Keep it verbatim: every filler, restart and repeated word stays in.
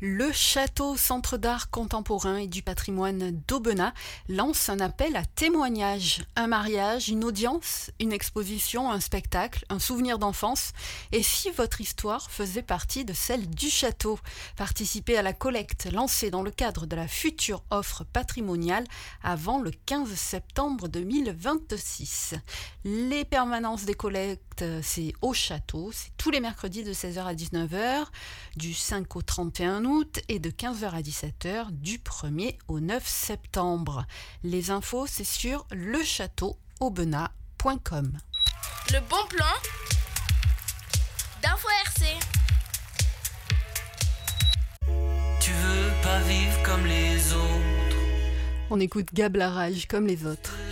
Le château Centre d'art contemporain et du patrimoine d'Aubenas lance un appel à témoignages. Un mariage, une audience, une exposition, un spectacle, un souvenir d'enfance. Et si votre histoire faisait partie de celle du château? Participez à la collecte lancée dans le cadre de la future offre patrimoniale avant le quinze septembre deux mille vingt-six. Les permanences des collectes, c'est au château, c'est tous les mercredis de seize heures à dix-neuf heures, du cinq au trente et un août et de quinze heures à dix-sept heures du premier au neuf septembre. Les infos, c'est sur le château aubenas point com. Le bon plan d'Info R C. Tu veux pas vivre comme les autres. On écoute Gab Larage comme les autres.